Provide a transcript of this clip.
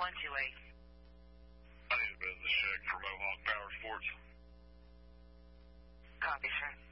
I need a business check for Mohawk Power Sports. Copy, sir.